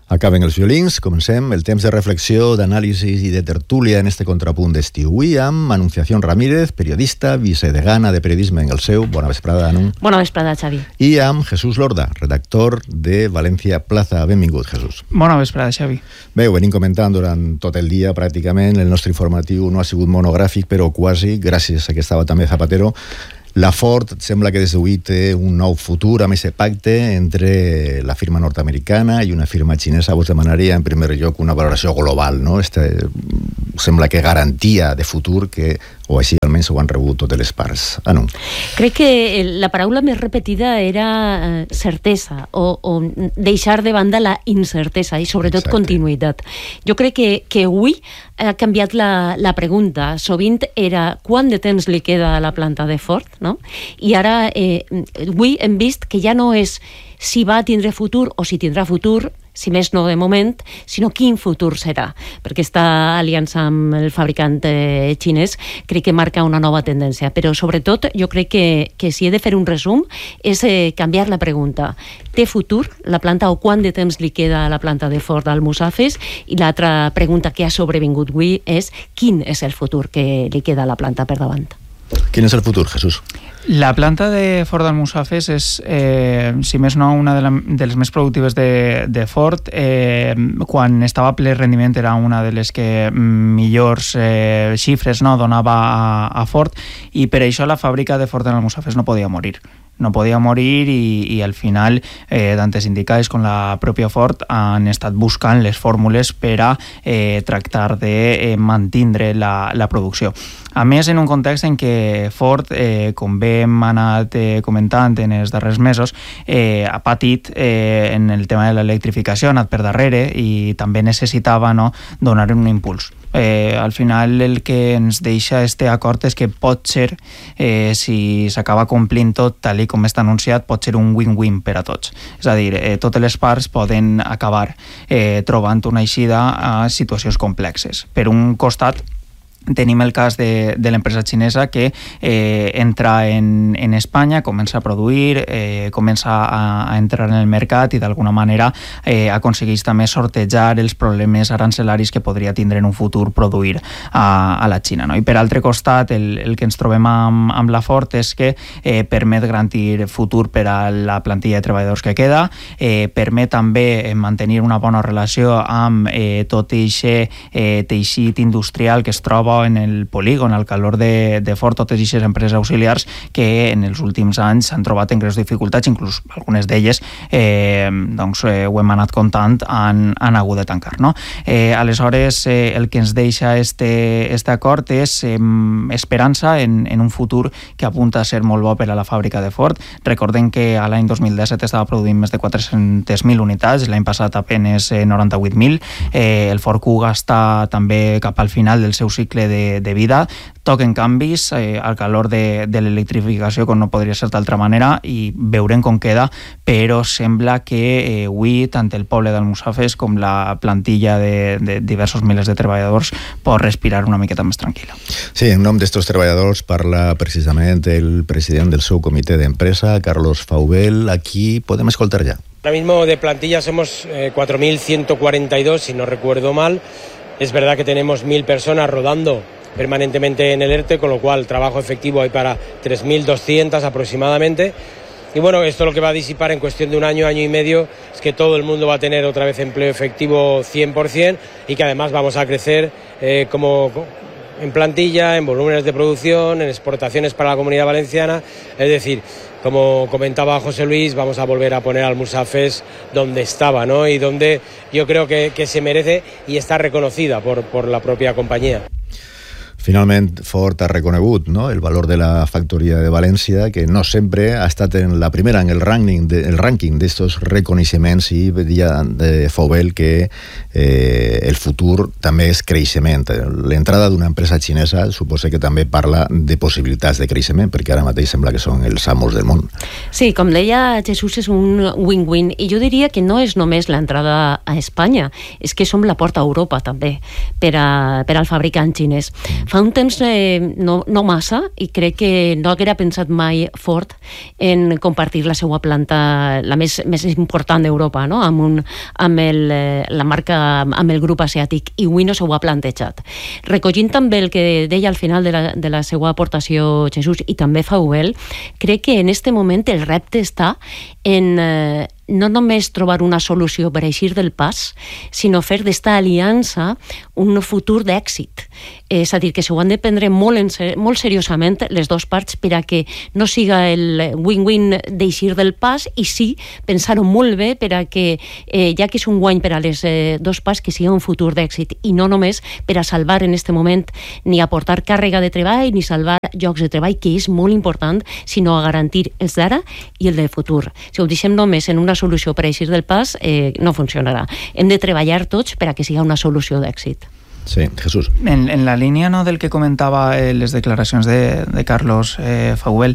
Acaben els violins, comencem el temps de reflexió, d'anàlisi i de tertúlia en este contrapunt d'estiu. Avui amb Anunciación Ramírez, periodista, vicedegana de periodisme en el seu. Bona vesprada, Anu. Bona vesprada, Xavi. I amb Jesús Lorda, redactor de València Plaza. Benvingut, Jesús. Bona vesprada, Xavi. Bé, ho venim comentant durant tot el dia, pràcticament. El nostre informatiu no ha sigut monogràfic, però quasi, gràcies a que estava també Zapatero. La Ford sembla que des d'avui té un nou futur amb aquest pacte entre la firma nord-americana i una firma xinesa. Vos demanaria en primer lloc una valoració global, no? Sembla que garantia de futur que, o així almenys ho han rebut totes les parts. No? Crec que la paraula més repetida era certesa o deixar de banda la incertesa i sobretot continuïtat. Jo crec que avui ha canviat la pregunta. Sovint era quant de temps li queda a la planta de Ford, no? I ara avui hem vist que ja no és si va tindre futur o si tindrà futur, si més no de moment, sinó quin futur serà. Perquè aquesta aliança amb el fabricant xinès crec que marca una nova tendència. Però sobretot jo crec que si he de fer un resum és canviar la pregunta. Té futur la planta o quant de temps li queda a la planta de Ford Almussafes? I l'altra pregunta que ha sobrevingut avui és quin és el futur que li queda a la planta per davant? Quin és el futur, Jesús? La planta de Ford Almussafes és, si més no, una de les més productives de Ford. Quan estava a ple rendiment era una de les que millors xifres donava a Ford, i per això la fàbrica de Ford Almussafes no podia morir. No podia morir i al final tantes indicades com la pròpia Ford han estat buscant les fórmules per a tractar de mantindre la producció. A més, en un context en què Ford, com bé hem anat comentant en els darrers mesos, ha patit en el tema de l'electrificació, ha anat per darrere i també necessitava donar un impuls. Al final el que ens deixa este acord és que pot ser, si s'acaba complint tot tal com està anunciat, pot ser un win-win per a tots. És a dir, totes les parts poden acabar trobant una eixida a situacions complexes. Per un costat, tenim el cas de l'empresa xinesa que entra en Espanya, comença a produir, comença a entrar en el mercat i d'alguna manera aconsegueix també sortejar els problemes arancelaris que podria tindre en un futur produir a la Xina. I per altre costat, el que ens trobem amb la Ford és que permet garantir futur per a la plantilla de treballadors que queda, permet també mantenir una bona relació amb tot aquest teixit industrial que es troba en el polígon, al calor de Ford, totes aquestes empreses auxiliars que en els últims anys s'han trobat en greus dificultats, inclús algunes d'elles, ho hem anat comptant, han hagut de tancar. Aleshores, el que ens deixa este acord és esperança en un futur que apunta a ser molt bo per a la fàbrica de Ford. Recordem que a l'any 2017 estava produint més de 400.000 unitats, l'any passat apenes 98.000. El Ford Kuga està també cap al final del seu cicle de vida, toquen canvis al calor de l'electrificació, com no podria ser d'altra manera, i veurem com queda, però sembla que avui tant el poble d'Almussafes com la plantilla de diversos milers de treballadors pot respirar una miqueta més tranquil·la. Sí, en nom d'estos treballadors parla precisament el president del seu comitè d'empresa, Carlos Faubel. Aquí podem escoltar ja. Ahora mismo de plantilla somos 4.142, si no recuerdo mal. Es verdad que tenemos 1.000 personas rodando permanentemente en el ERTE, con lo cual trabajo efectivo hay para 3.200 aproximadamente. Y bueno, esto lo que va a disipar en cuestión de un año, año y medio, es que todo el mundo va a tener otra vez empleo efectivo 100% y que además vamos a crecer como en plantilla, en volúmenes de producción, en exportaciones para la Comunidad Valenciana. Es decir, como comentaba José Luis, vamos a volver a poner Almussafes donde estaba, y donde yo creo que se merece y está reconocida por la propia compañía. Finalment, Ford ha reconegut el valor de la factoria de València, que no sempre ha estat en la primera en el rànquing d'estos reconeixements, i deia de Faubel que el futur també és creixement. L'entrada d'una empresa xinesa suposa que també parla de possibilitats de creixement, perquè ara mateix sembla que són els amos del món. Sí, com deia Jesús, és un win-win, i jo diria que no és només l'entrada a Espanya, és que som la porta a Europa també per al fabricant xinès. Fa fa un temps no massa, i crec que no haguera pensat mai Ford en compartir la seva planta, la més important d'Europa, no? amb la marca, amb el grup asiàtic, i avui no s'ho ha plantejat. Recollint també el que deia al final de la seva aportació Jesús, i també Faubel, crec que en este moment el repte està en no només trobar una solució per eixir del pas, sinó fer d'esta aliança un futur d'èxit. És a dir, que s'ho han de prendre molt seriosament les dues parts per a que no siga el win-win d'eixir del pas, i sí pensar-ho molt bé per a que, ja que és un guany per a les dues parts, que sigui un futur d'èxit, i no només per a salvar en este moment ni aportar càrrega de treball ni salvar llocs de treball, que és molt important, sinó a garantir els d'ara i el del futur. Si ho deixem només en una solució per eixir del pas, no funcionarà. Hem de treballar tots per a que sigui una solució d'èxit. Sí, Jesús. En la línia del que comentava les declaracions de Carlos Faubel,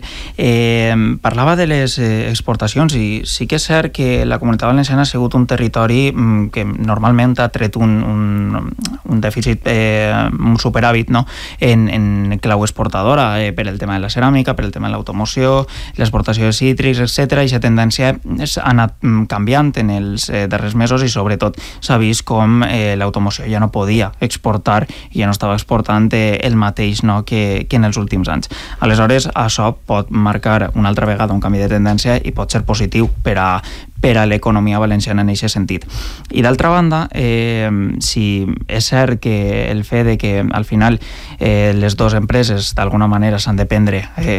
parlava de les exportacions, i sí que és cert que la Comunitat Valenciana ha sigut un territori que normalment ha tret un dèficit, un superàvit, no? en clau exportadora, per el tema de la ceràmica, per el tema de l'automoció, l'exportació de cítrics, etc. I aquesta tendència ha anat canviant en els darrers mesos, i sobretot s'ha vist com l'automoció ja no podia exportar i ja no estava exportant el mateix, no, que en els últims anys. Aleshores, això pot marcar una altra vegada un canvi de tendència i pot ser positiu per a l'economia valenciana en aquest sentit. I d'altra banda, si és cert que el fet de que al final les dues empreses d'alguna manera s'han de prendre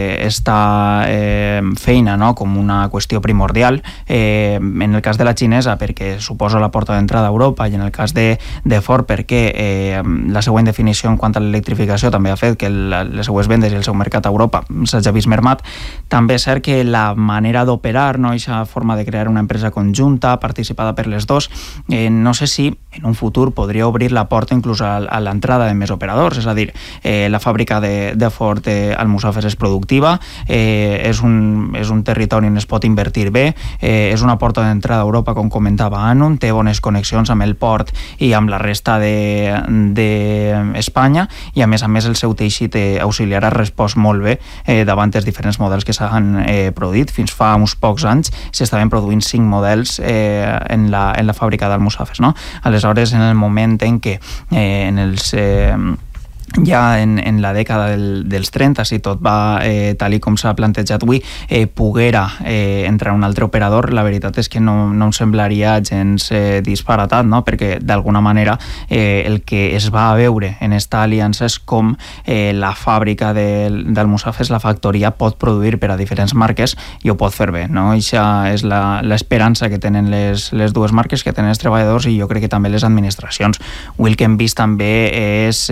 esta feina, no, com una qüestió primordial, en el cas de la xinesa perquè suposa la porta d'entrada a Europa, i en el cas de Ford perquè la següent definició en quant a l'electrificació també ha fet que les seues vendes i el seu mercat a Europa s'hagi vist mermat. També és cert que la manera d'operar, no, aquesta forma de crear una empresa conjunta, participada per les dos, no sé si en un futur podria obrir la porta inclús a l'entrada de més operadors, és a dir, la fàbrica de Ford al Musafes és productiva, és un territori on es pot invertir bé, és una porta d'entrada a Europa, com comentava Anun, té bones connexions amb el port i amb la resta d'Espanya, i a més el seu teixit auxiliar ha respost molt bé davant els diferents models que s'han produït. Fins fa uns pocs anys s'estaven produint 5 models en la fàbrica d'Almussafes, no? Aleshores, en el moment en què ja en la dècada dels 30, si tot va tal i com s'ha plantejat avui, poguera entrar un altre operador, la veritat és que no em semblaria gens disparatat, no? Perquè d'alguna manera el que es va veure en esta aliança és com la fàbrica d'Almussafes, la factoria, pot produir per a diferents marques i ho pot fer bé, no? Això és l'esperança que tenen les dues marques, que tenen els treballadors, i jo crec que també les administracions. Avui el que hem vist també és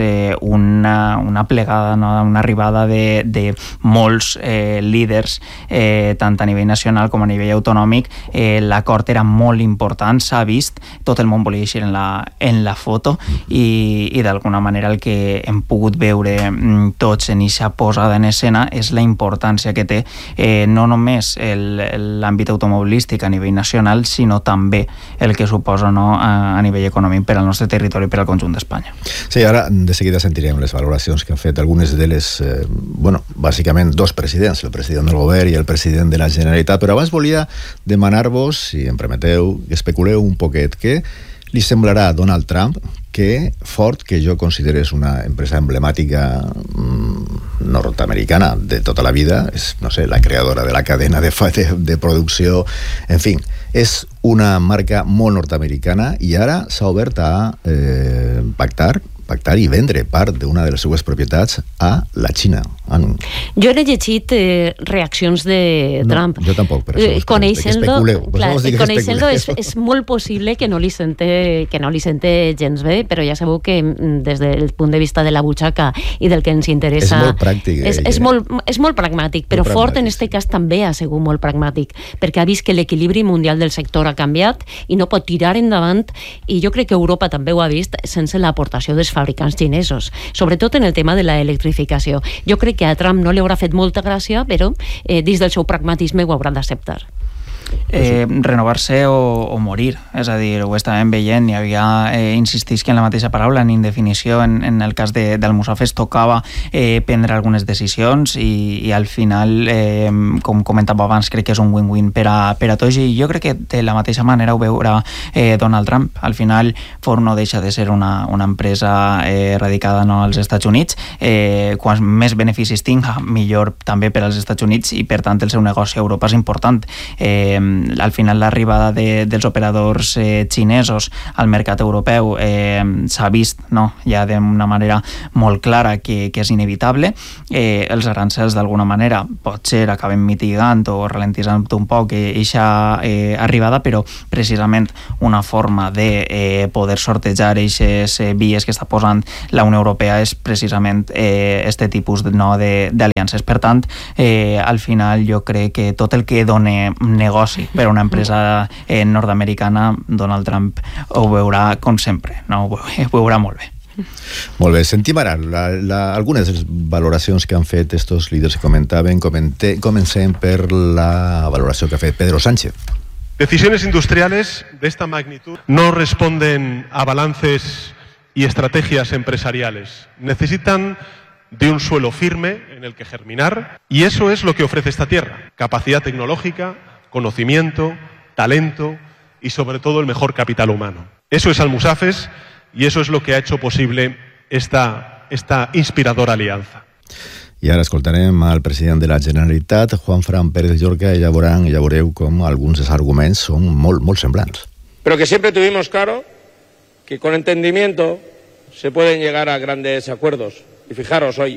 una plegada, no? Una arribada de molts líders, tant a nivell nacional com a nivell autonòmic. L'acord era molt important, s'ha vist, tot el món volia eixir en la foto, i d'alguna manera el que hem pogut veure tots en aquesta posada en escena és la importància que té no només l'àmbit automobilístic a nivell nacional, sinó també el que suposa, no, a nivell econòmic per al nostre territori i per al conjunt d'Espanya. Sí, ara de seguida sentirem les valoracions que han fet algunes d'elles, bàsicament dos presidents, el president del govern i el president de la Generalitat, però abans volia demanar-vos, si em permeteu, que especuleu un poquet, què li semblarà a Donald Trump que Ford, que jo considero és una empresa emblemàtica nord-americana de tota la vida, és, no sé, la creadora de la cadena de producció, en fi, és una marca molt nord-americana, i ara s'ha obert a pactar i vendre part d'una de les seues propietats a la Xina. Jo he llegit reaccions de Trump. Jo tampoc, per això. Coneixent-lo és molt possible que no li sente gens bé, però ja sabeu que des del punt de vista de la butxaca i del que ens interessa... És molt pràctic. És molt pragmàtic, però Ford en aquest cas també ha sigut molt pragmàtic, perquè ha vist que l'equilibri mundial del sector ha canviat i no pot tirar endavant, i jo crec que Europa també ho ha vist, sense l'aportació dels fabricants xinesos, sobretot en el tema de l'electrificació. Jo crec que a Trump no li haurà fet molta gràcia, però dins del seu pragmatisme ho haurà d'acceptar. renovar-se o morir, és a dir, ho estàvem veient, hi havia, insistisc en la mateixa paraula, en indefinició, en el cas d'Almussafes tocava prendre algunes decisions i al final, com comentava abans, crec que és un win-win per a tots, i jo crec que de la mateixa manera ho veurà Donald Trump. Al final, Ford no deixa de ser una empresa radicada als Estats Units, quants més beneficis tinga, millor també per als Estats Units, i per tant el seu negoci a Europa és important. Al final l'arribada dels operadors xinesos al mercat europeu s'ha vist, no? Ja d'una manera molt clara que és inevitable. Els arancels d'alguna manera potser acaben mitigant o ralentitzant un poc aquesta arribada, però precisament una forma de poder sortejar aquestes vies que està posant la Unió Europea és precisament este tipus d'aliances. Per tant, al final jo crec que tot el que dona negoci per a una empresa nord-americana, Donald Trump ho veurà com sempre, no? Ho veurà molt bé. Molt bé, sentim ara algunes de les valoracions que han fet estos líders que comentaven. Comencem per la valoració que ha fet Pedro Sánchez. Decisiones industriales de esta magnitud no responden a balances y estrategias empresariales. Necesitan de un suelo firme en el que germinar, y eso es lo que ofrece esta tierra: capacidad tecnológica, conocimiento, talento y sobre todo el mejor capital humano. Eso es Almussafes y eso es lo que ha hecho posible esta inspiradora alianza. I ara escoltarem al president de la Generalitat, Juanfran Pérez Llorca, i ja veureu com alguns dels arguments són molt semblants. Pero que siempre tuvimos claro que con entendimiento se pueden llegar a grandes acuerdos. Y fijaros, hoy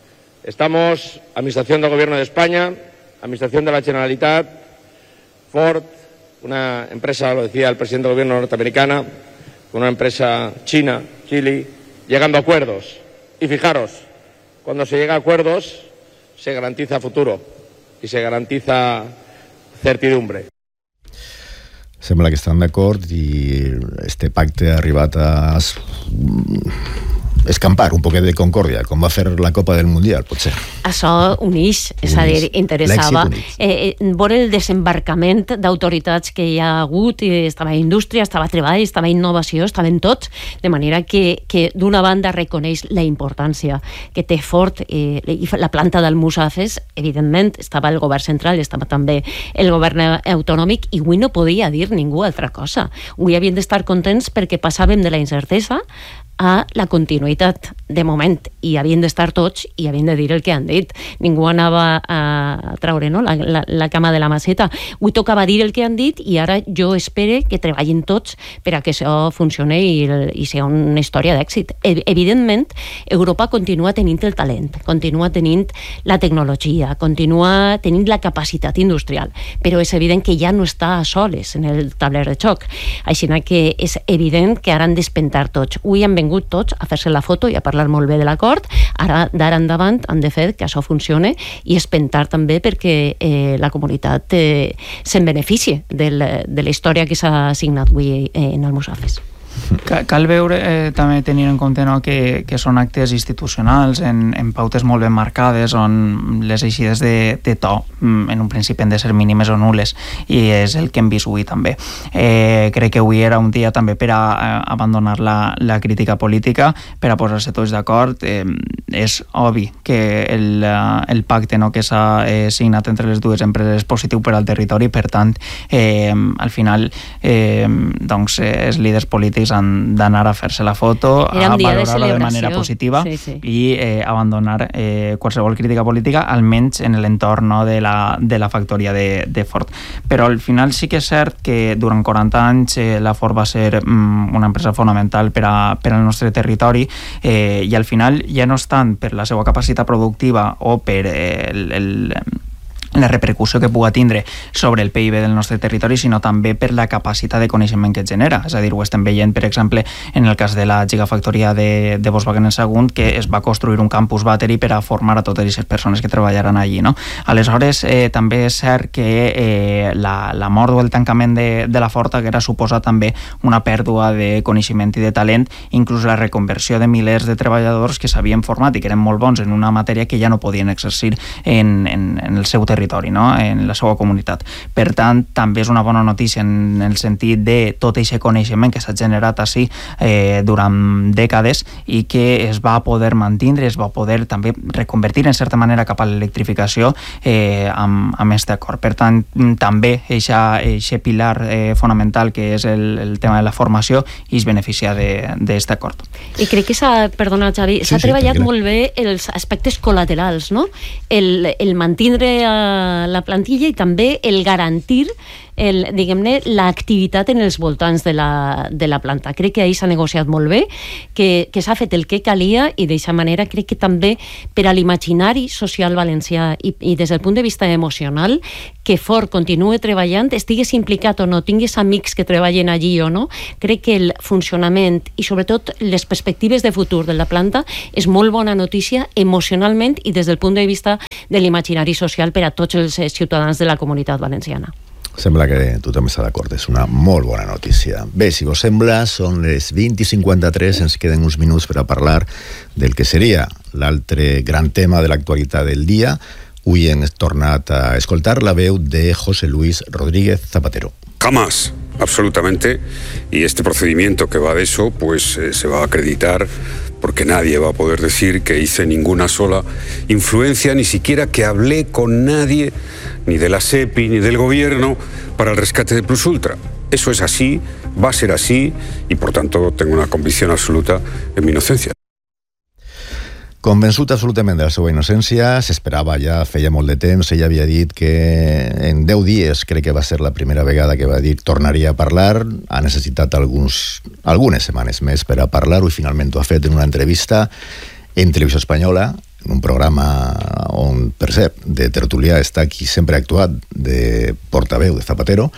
estamos, Administración del Gobierno de España, Administración de la Generalitat, Ford, una empresa, lo decía el presidente del Gobierno norteamericana, con una empresa china, Geely, llegando a acuerdos. Y fijaros, cuando se llega a acuerdos se garantiza futuro y se garantiza certidumbre. Sembla que estan d'acord i este pacte ha arribat a escampar un poquet de concòrdia, com va fer la Copa del Mundial, potser. Això unix, és a dir, interessava veure el desembarcament d'autoritats que hi ha hagut, estava indústria, estava treball, estava innovació, estaven tots, de manera que d'una banda reconeix la importància que té Ford i la planta d'Almussafes, evidentment, estava el govern central, estava també el govern autonòmic, i avui no podia dir ningú altra cosa. Avui havien d'estar contents perquè passàvem de la incertesa a la continuïtat de moment, i havien d'estar tots i havien de dir el que han dit. Ningú anava a treure, no, la cama de la maceta. Avui tocava dir el que han dit, i ara jo espero que treballin tots per a que això funcioni i sigui una història d'èxit. Evidentment, Europa continua tenint el talent, continua tenint la tecnologia, continua tenint la capacitat industrial, però és evident que ja no està a soles en el tabler de xoc. Així que és evident que ara han d'espentar tots. Avui han vingut tots a fer-se la foto i a parlar molt bé de l'acord. Ara, d'ara endavant, han de fer que això funcione i espentar també perquè la comunitat se'n beneficie de la història que s'ha signat avui en Almussafes. Cal veure, també tenint en compte, no, que són actes institucionals en pautes molt ben marcades, on les eixides de to en un principi han de ser mínimes o nules, i és el que hem vist avui també. Crec que avui era un dia també per a abandonar la crítica política, per a posar-se tots d'acord. És obvi que el pacte, no, que s'ha signat entre les dues empreses és positiu per al territori, per tant, al final doncs els líders polítics han d'anar a fer-se la foto, a valorar-la de manera positiva, i abandonar qualsevol crítica política, almenys en l'entorn, no, de la factoria de Ford. Però al final sí que és cert que durant 40 anys la Ford va ser una empresa fonamental per al nostre territori, i al final ja no és tant per la seva capacitat productiva o per la repercussió que pugui tindre sobre el PIB del nostre territori, sinó també per la capacitat de coneixement que genera. És a dir, ho estem veient, per exemple, en el cas de la gigafactoria de Volkswagen en Sagunt, que es va construir un campus battery per a formar a totes aquestes persones que treballaran allí, no? Aleshores, també és cert que la mort o el tancament de la Ford haguera suposat també una pèrdua de coneixement i de talent, inclús la reconversió de milers de treballadors que s'havien format i que eren molt bons en una matèria que ja no podien exercir en el seu territori. territori, no? En la seva comunitat. Per tant, també és una bona notícia en el sentit de tot aquest coneixement que s'ha generat així durant dècades i que es va poder mantindre, es va poder també reconvertir en certa manera cap a l'electrificació amb aquest acord. Per tant, també aquest pilar fonamental que és el tema de la formació i es beneficia d'aquest acord. I crec que perdona Xavi, s'ha treballat molt bé els aspectes col·laterals, no? El mantindre la plantilla i també el garantir diguem-ne, l'activitat en els voltants de la planta. Crec que ahir s'ha negociat molt bé, que s'ha fet el que calia i d'aquesta manera crec que també per a l'imaginari social valencià i des del punt de vista emocional, que Ford continue treballant, estigues implicat o no, tingues amics que treballen allí o no, crec que el funcionament i sobretot les perspectives de futur de la planta és molt bona notícia emocionalment i des del punt de vista de l'imaginari social per a tots els ciutadans de la comunitat valenciana. Sembla que tothom està d'acord, és una molt bona notícia. Bé, si vos sembla, són les 20:53, ens queden uns minuts per a parlar del que seria l'altre gran tema de l'actualitat del dia. Avui hem tornat a escoltar la veu de José Luis Rodríguez Zapatero. Jamás, absolutamente, y este procedimiento que va de eso, pues se va a acreditar porque nadie va a poder decir que hice ninguna sola influencia, ni siquiera que hablé con nadie, ni de la SEPI, ni del gobierno, para el rescate de Plus Ultra. Eso es así, va a ser así, y por tanto tengo una convicción absoluta en mi inocencia. Convençut absolutament de la seva innocència, s'esperava ja, feia molt de temps, ella havia dit que en 10 dies, crec que va ser la primera vegada que va dir tornaria a parlar, ha necessitat algunes setmanes més per a parlar-ho i finalment ho ha fet en una entrevista en Televisió Espanyola, en un programa on, per cert, de tertulià està qui sempre ha actuat de portaveu de Zapatero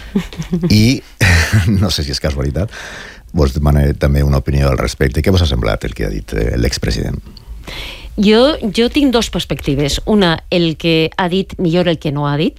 i no sé si és casualitat, vos demanaré també una opinió al respecte. Què vos ha semblat el que ha dit l'expresident? Jo tinc dos perspectives. Una, el que ha dit millor el que no ha dit,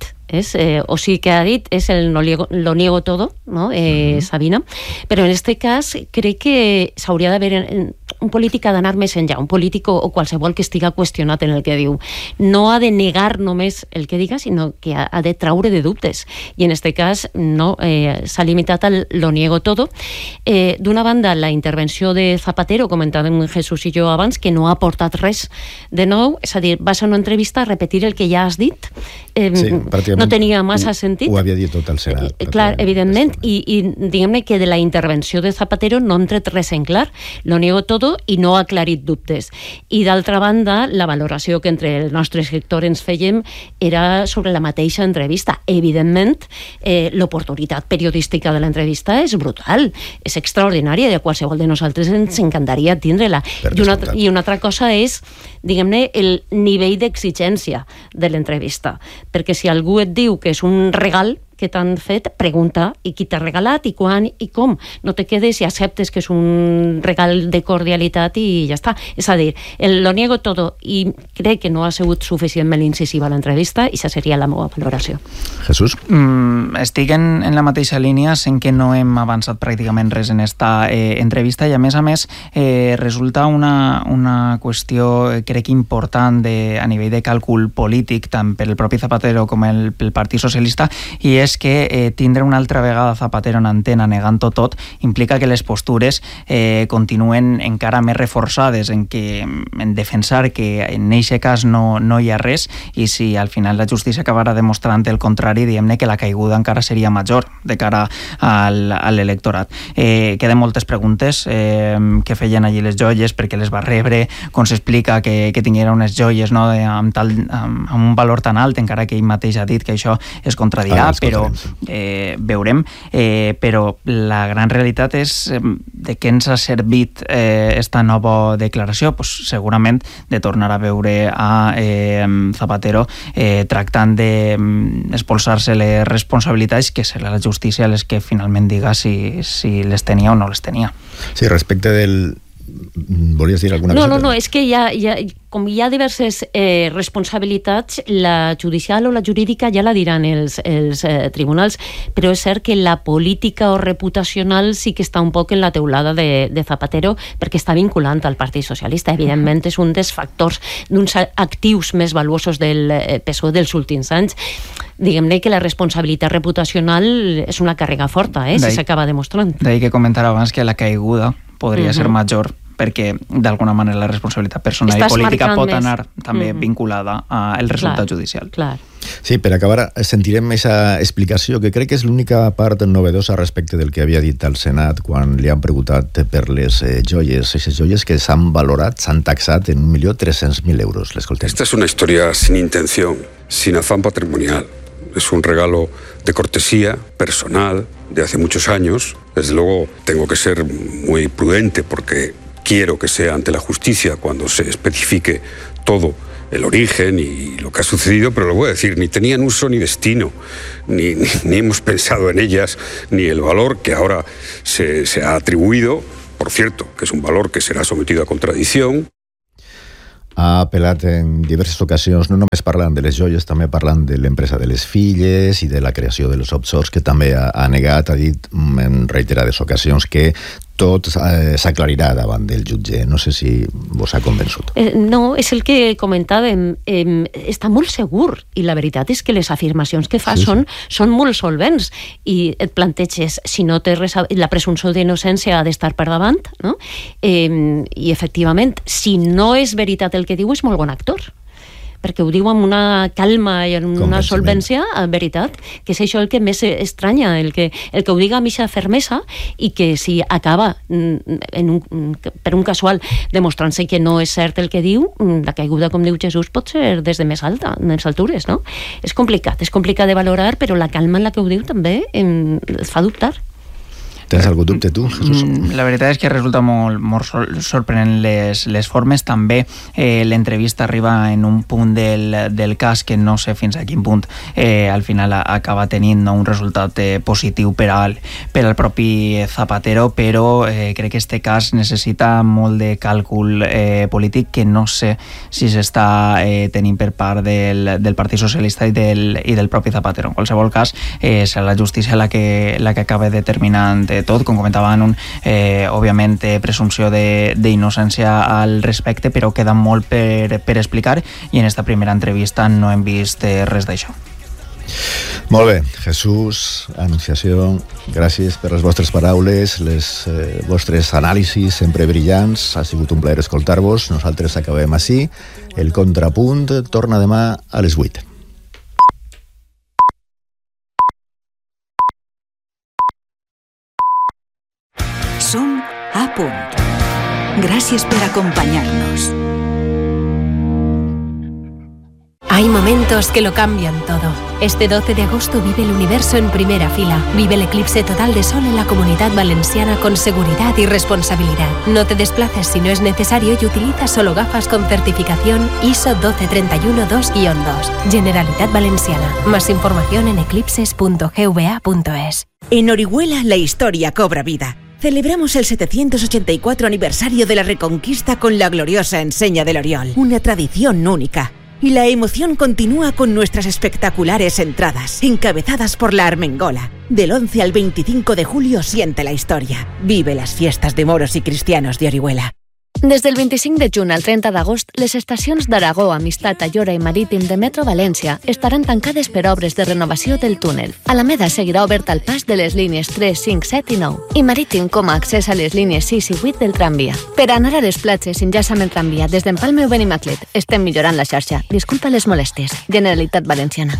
o sigui que ha dit és el lo niego todo, no? Sabina, però en este cas crec que s'hauria d'haver un polític ha d'anar més enllà, un polític o qualsevol que estiga qüestionat en el que diu. No ha de negar només el que diga, sinó que ha de traure de dubtes. I en este cas no, s'ha limitat al lo niego todo. D'una banda, la intervenció de Zapatero, comentàvem Jesús i jo abans, que no ha aportat res de nou, és a dir, vas a una entrevista a repetir el que ja has dit. Sí, no tenia massa sentit. Ho havia dit tot el Senat. Clar, evidentment, i diguem-ne que de la intervenció de Zapatero no han tret res en clar. Lo niego todo i no ha aclarit dubtes. I d'altra banda, la valoració que entre el nostre sector ens fèiem era sobre la mateixa entrevista. Evidentment, l'oportunitat periodística de l'entrevista és brutal, és extraordinària i a qualsevol de nosaltres ens encantaria tindre-la. I una altra cosa és, diguem-ne, el nivell d'exigència de l'entrevista. Perquè si algú et diu que és un regal que t'han fet, pregunta i qui t'ha regalat i quan i com. No te quedes i acceptes que és un regal de cordialitat i ja està. És a dir, lo niego todo i crec que no ha sigut suficientment incisiva l'entrevista i això seria la meva valoració. Jesús? Estic en la mateixa línia, sent que no hem avançat pràcticament res en esta entrevista i a més resulta una qüestió crec important a nivell de càlcul polític tant per el propi Zapatero com pel Partit Socialista i és que tindre una altra vegada Zapatero en antena negant-ho tot implica que les postures continuen encara més reforçades en defensar que en aquest cas no hi ha res i si al final la justícia acabarà demostrant el contrari, diguem-ne que la caiguda encara seria major de cara a l'electorat. Queden moltes preguntes que feien allí les joies, perquè les va rebre, com s'explica que tinguera unes joies amb un valor tan alt, encara que ell mateix ha dit que això es contradirà, però veurem, però la gran realitat és de què ens ha servit esta nova declaració, segurament de tornar a veure a Zapatero tractant d'expulsar-se les responsabilitats, que serà la justícia les que finalment diga si les tenia o no les tenia. Sí, respecte del Volies dir alguna cosa? No, és que com hi ha diverses responsabilitats, la judicial o la jurídica ja la diran els tribunals, però és cert que la política o reputacional sí que està un poc en la teulada de Zapatero, perquè està vinculant al Partit Socialista. Evidentment, és un dels factors d'uns actius més valuosos del PSOE dels últims anys. Diguem-ne que la responsabilitat reputacional és una càrrega forta, si s'acaba demostrant. D'ahir que comentava abans que la caiguda podria ser major, perquè d'alguna manera la responsabilitat personal i política pot anar també vinculada al resultat judicial. Clar. Sí, per acabar, sentirem aquesta explicació que crec que és l'única part novedosa respecte del que havia dit al Senat quan li han preguntat per les joies, aquestes joies que s'han valorat, s'han taxat en 1.300.000 euros. L'escoltem. Esta es una historia sin intención, sin afán patrimonial. Es un regalo de cortesía personal de hace muchos años. Desde luego tengo que ser muy prudente porque quiero que sea ante la justicia cuando se especifique todo el origen y lo que ha sucedido, pero lo voy a decir, ni tenían uso ni destino, ni hemos pensado en ellas, ni el valor que ahora se ha atribuido, por cierto, que es un valor que será sometido a contradicción. Ha apel·lat en diverses ocasions, no només parlant de les joies, també parlant de l'empresa de les filles i de la creació de les offshores, que també ha negat, ha dit en reiterades ocasions que tot s'aclarirà davant del jutge. No sé si vos ha convençut. No, és el que comentàvem. Està molt segur, i la veritat és que les afirmacions que fa són molt solvents, i et planteges, si no té res la presumpció d'innocència ha d'estar per davant, no? I efectivament, si no és veritat el que diu, és molt bon actor, perquè ho diu amb una calma i amb una solvència, en veritat, que és això el que més estranya, el que ho diga amb aquesta fermesa, i que si acaba per un casual demostrant-se que no és cert el que diu, la caiguda, com diu Jesús, pot ser des de més altures, no? És complicat de valorar, però la calma en la que ho diu també et fa dubtar. Tens algun dubte tu, Jesús? La veritat és que resulta molt sorprenent les formes. També l'entrevista arriba en un punt del cas que no sé fins a quin punt al final acaba tenint un resultat positiu per al propi Zapatero, però crec que este cas necessita molt de càlcul polític que no sé si s'està tenint per part del Partit Socialista i del propi Zapatero. En qualsevol cas, serà la justícia la que acaba determinant tot, com comentaven, òbviament presumpció d'innocència al respecte, però queda molt per explicar, i en esta primera entrevista no hem vist res d'això. Molt bé, Jesús, Anunciació, gràcies per les vostres paraules, les vostres anàlisis sempre brillants. Ha sigut un plaer escoltar-vos. Nosaltres acabem ací. El Contrapunt torna demà a les 8. Som a punt. Gracias por acompañarnos. Hay momentos que lo cambian todo. Este 12 de agosto vive el universo en primera fila. Vive el eclipse total de sol en la Comunidad Valenciana con seguridad y responsabilidad. No te desplaces si no es necesario y utiliza solo gafas con certificación ISO 12312-2. Generalitat Valenciana. Más información en eclipses.gva.es. En Orihuela la historia cobra vida. Celebramos el 784 aniversario de la Reconquista con la gloriosa enseña del Oriol, una tradición única. Y la emoción continúa con nuestras espectaculares entradas, encabezadas por la Armengola. Del 11 al 25 de julio siente la historia. Vive las fiestas de moros y cristianos de Orihuela. Des del 25 de juny al 30 d'agost, les estacions d'Aragó, Amistat, Ayora i Marítim de Metro València estaran tancades per obres de renovació del túnel. Alameda seguirà obert al pas de les línies 3, 5, 7 i 9, i Marítim com a accés a les línies 6 i 8 del tramvia. Per anar a les platges, enllaça amb el tramvia des d'Empalme o Benimaclet. Estem millorant la xarxa. Disculpa les molèsties. Generalitat Valenciana.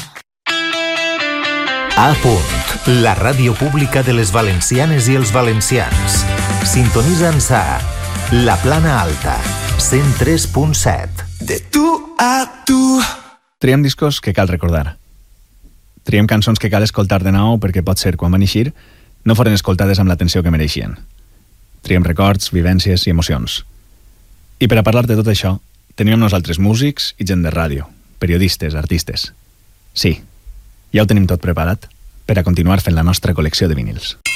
A punt, la ràdio pública de les valencianes i els valencians. Sintonitza'ns a La Plana Alta, 103.7. De tu a tu. Triem discos que cal recordar. Triem cançons que cal escoltar de nou perquè pot ser, quan van eixir, no foren escoltades amb l'atenció que mereixien. Triem records, vivències i emocions. I per a parlar de tot això, tenim nosaltres músics i gent de ràdio, periodistes, artistes. Sí, ja ho tenim tot preparat per a continuar fent la nostra col·lecció de vinils.